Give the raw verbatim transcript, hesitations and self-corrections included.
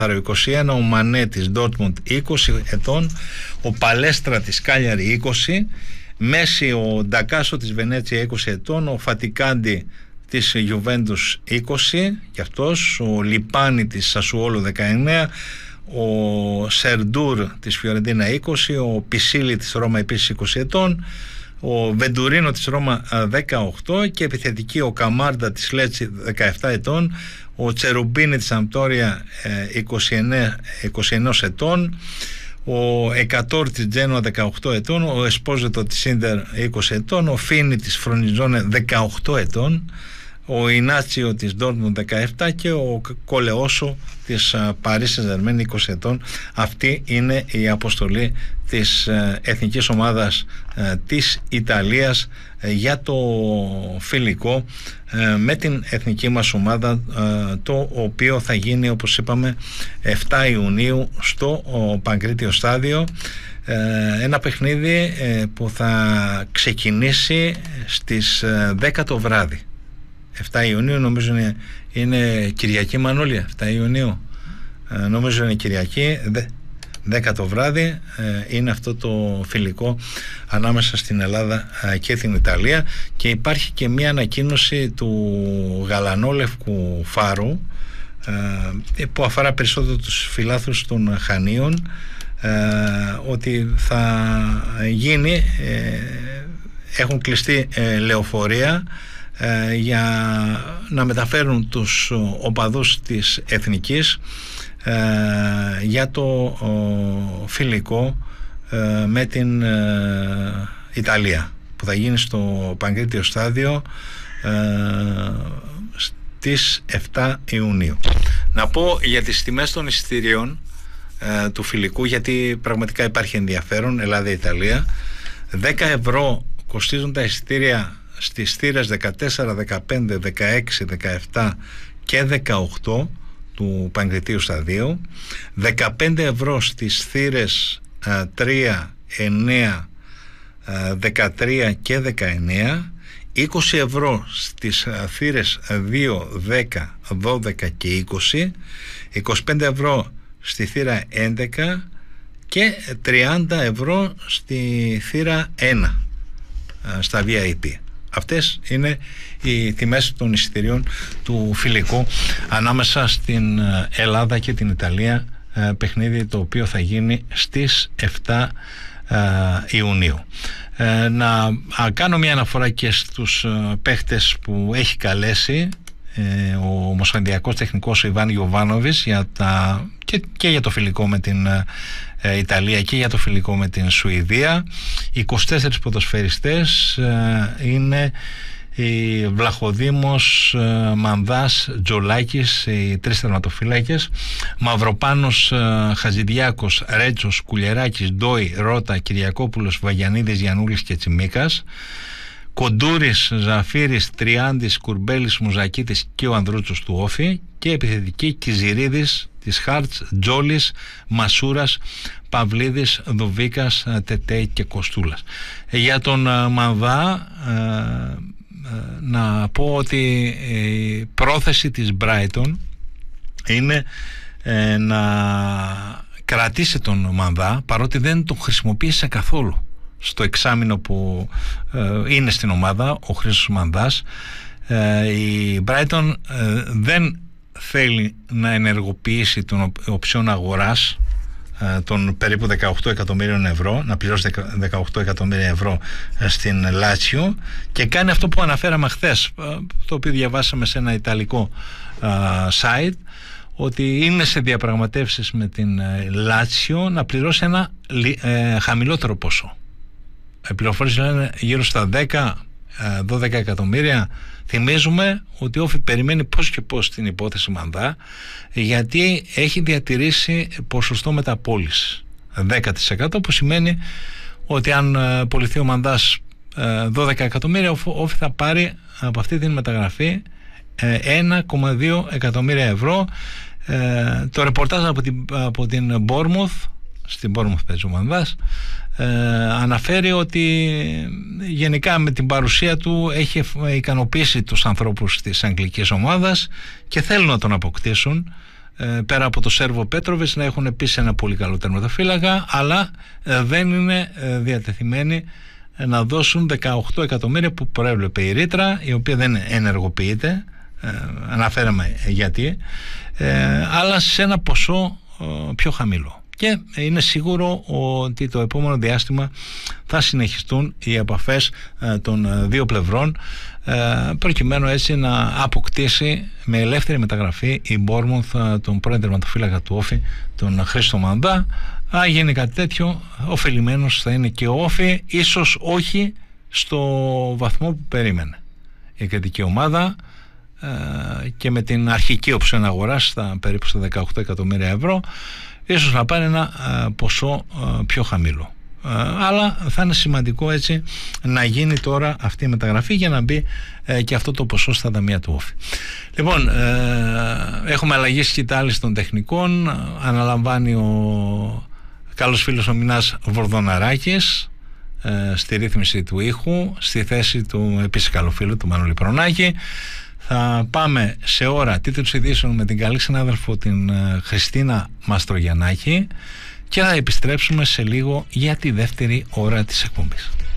είκοσι ένα, ο Μανέ της Ντόρτμουντ είκοσι ετών, ο Παλέστρα της Κάλιαρη είκοσι, Μέση ο Ντακάσο της Βενέτσια είκοσι ετών, ο Φατικάντι της Γιουβέντους είκοσι και αυτός, ο Λιπάνι της Σασουόλου δεκαεννέα, ο Σερντούρ της Φιωρεντίνα είκοσι, ο Πισίλη της Ρώμα επίσης είκοσι ετών, ο Βεντουρίνο της Ρώμα δεκαοκτώ και επιθετική ο Καμάρντα της Λέτσι δεκαεπτά ετών, ο Τσερουμπίνη της Αμπτόρια είκοσι εννέα, είκοσι ένα ετών, ο Εκατόρ της Τζένοα δεκαοκτώ ετών, ο Εσπόζετο της Ίντερ είκοσι ετών, ο Φίνι της Φρονιζόνε δεκαοκτώ ετών, ο Ινάτσιο της Ντόρτμουντ δεκαεπτά και ο Κολεόσο της Παρί Σεν-Ζερμέν είκοσι ετών. Αυτή είναι η αποστολή της εθνικής ομάδας της Ιταλίας για το φιλικό με την εθνική μας ομάδα, το οποίο θα γίνει, όπως είπαμε, επτά Ιουνίου στο Παγκρίτιο Στάδιο. Ένα παιχνίδι που θα ξεκινήσει στις δέκα το βράδυ. επτά Ιουνίου νομίζω είναι, είναι Κυριακή, Μανώλη, επτά Ιουνίου ε, νομίζω είναι Κυριακή, δέκα το βράδυ ε, είναι αυτό το φιλικό ανάμεσα στην Ελλάδα ε, και την Ιταλία, και υπάρχει και μια ανακοίνωση του γαλανόλευκου φάρου ε, που αφορά περισσότερο τους φιλάθλους των Χανίων, ε, ότι θα γίνει, ε, έχουν κλειστεί ε, λεωφορεία Ε, για να μεταφέρουν τους οπαδούς της Εθνικής ε, για το ο, φιλικό ε, με την ε, Ιταλία, που θα γίνει στο Παγκρίτιο Στάδιο ε, στις επτά Ιουνίου. Να πω για τις τιμές των εισιτηρίων ε, του φιλικού, γιατί πραγματικά υπάρχει ενδιαφέρον. Ελλάδα-Ιταλία, δέκα ευρώ κοστίζουν τα εισιτήρια στις θύρες δεκατέσσερα, δεκαπέντε, δεκαέξι, δεκαεπτά και δεκαοκτώ του Παγκριτίου Σταδίου, δεκαπέντε ευρώ στις θύρες τρία, εννέα, δεκατρία και δεκαεννέα, είκοσι ευρώ στις θύρες δύο, δέκα, δώδεκα και είκοσι, είκοσι πέντε ευρώ στη θύρα έντεκα και τριάντα ευρώ στη θύρα ένα στα βι άι πι. Αυτές είναι οι τιμές των εισιτηρίων του φιλικού ανάμεσα στην Ελλάδα και την Ιταλία, παιχνίδι το οποίο θα γίνει στις επτά Ιουνίου. Να κάνω μια αναφορά και στους παίχτες που έχει καλέσει ο Ομοσπονδιακός Τεχνικός Ιβάν Γιοβάνοβιτς για τα, και, και για το φιλικό με την ε, Ιταλία και για το φιλικό με την Σουηδία. είκοσι τέσσερις ποδοσφαιριστές ε, είναι η Βλαχοδήμος, ε, Μανδάς, Τζολάκης, οι τρεις τερματοφύλακες, Μαυροπάνος, ε, Χαζηδιάκος, Ρέτσος, Κουλιεράκης, Ντόι, Ρώτα, Κυριακόπουλος, Βαγιανίδης, Γιαννούλης και Τσιμίκας, Κοντούρης, Ζαφύρης, Τριάντης, Κουρμπέλης, Μουζακίτης και ο Ανδρούτσος του Όφη, και επιθετική Κιζηρίδης της Χάρτς, Τζόλης, Μασούρας, Παυλίδης, Δουβίκας, Τετέ και Κοστούλας. Για τον Μανδά ε, ε, να πω ότι η πρόθεση της Brighton είναι ε, να κρατήσει τον Μανδά, παρότι δεν τον χρησιμοποίησε καθόλου στο εξάμηνο που ε, είναι στην ομάδα ο Χρήστος Μανδάς. Ε, η Brighton ε, δεν θέλει να ενεργοποιήσει τον οψιόν αγοράς ε, των περίπου δεκαοκτώ εκατομμύριων ευρώ, να πληρώσει δεκαοκτώ εκατομμύρια ευρώ ε, στην Λάτσιο, και κάνει αυτό που αναφέραμε χθες, ε, το οποίο διαβάσαμε σε ένα ιταλικό ε, site, ότι είναι σε διαπραγματεύσεις με την Λάτσιο να πληρώσει ένα ε, χαμηλότερο ποσό. Οι πληροφορίες λένε γύρω στα δέκα με δώδεκα εκατομμύρια. Θυμίζουμε ότι ο Όφη περιμένει πώς και πώς την υπόθεση Μανδά, γιατί έχει διατηρήσει ποσοστό μεταπώλησης δέκα τοις εκατό, που σημαίνει ότι αν πωληθεί ο Μανδάς δώδεκα εκατομμύρια, ο Όφη θα πάρει από αυτή την μεταγραφή ένα κόμμα δύο εκατομμύρια ευρώ. Το ρεπορτάζ από την, από την Bournemouth, στην Bournemouth παίζει ο Μανδάς, ε, αναφέρει ότι γενικά με την παρουσία του έχει ικανοποιήσει τους ανθρώπους της αγγλικής ομάδας και θέλουν να τον αποκτήσουν. πέρα από το Σέρβο Πέτροβιτς να έχουν επίσης ένα πολύ καλό τερματοφύλακα, αλλά δεν είναι διατεθειμένοι να δώσουν δεκαοκτώ εκατομμύρια που προέβλεπε η ρήτρα, η οποία δεν ενεργοποιείται, αναφέραμε γιατί, αλλά σε ένα ποσό πιο χαμηλό. Και είναι σίγουρο ότι το επόμενο διάστημα θα συνεχιστούν οι επαφές των δύο πλευρών, προκειμένου έτσι να αποκτήσει με ελεύθερη μεταγραφή η Μπόρμουθ τον πρώην τερματοφύλακα του Όφη, τον Χρήστο Μανδά. Αν γίνει κάτι τέτοιο, ωφελημένος θα είναι και ο Όφη, ίσως όχι στο βαθμό που περίμενε η κριτική ομάδα, και με την αρχική οψιόν αγοράς στα περίπου στα δεκαοκτώ εκατομμύρια ευρώ, ίσως να πάρει ένα ποσό πιο χαμηλό. Αλλά θα είναι σημαντικό έτσι να γίνει τώρα αυτή η μεταγραφή για να μπει και αυτό το ποσό στα ταμεία του Όφη. Λοιπόν, έχουμε αλλαγή σκητάλης των τεχνικών. Αναλαμβάνει ο καλός φίλος ο Μινάς Βορδοναράκης στη ρύθμιση του ήχου, στη θέση του επίσης καλού φίλου του Μανώλη Προνάκη. Θα πάμε σε ώρα τίτλους ειδήσεων με την καλή συνάδελφο την Χριστίνα Μαστρογιαννάκη και θα επιστρέψουμε σε λίγο για τη δεύτερη ώρα της εκπομπής.